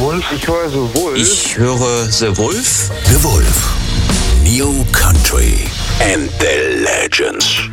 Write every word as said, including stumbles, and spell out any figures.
Und ich höre The Wolf. Ich höre The Wolf. The Wolf. New Country and the Legends.